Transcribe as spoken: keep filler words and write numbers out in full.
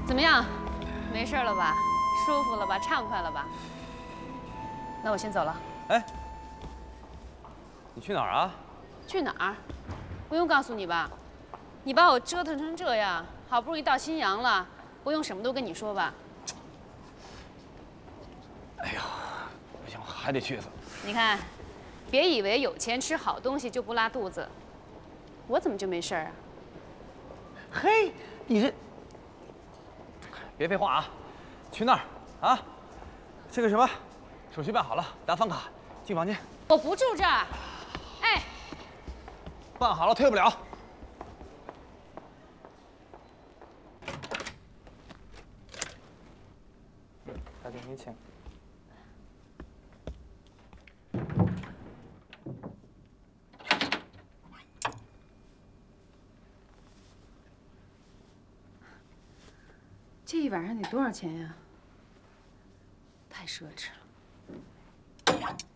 怎么样？没事了吧？舒服了吧？畅快了吧？那我先走了。 哎，你去哪儿啊？ 去哪儿？不用告诉你吧？你把我折腾成这样，好不容易到新阳了，不用什么都跟你说吧？ 哎呀，不行，我还得去一次。 你看，别以为有钱吃好东西就不拉肚子，我怎么就没事儿啊？ 嘿，你这别废话啊！去那儿啊！这个什么，手续办好了，拿房卡进房间。 我不住这儿。哎， 办好了退不了。 大姐，你请。 这一晚上得多少钱呀？太奢侈了。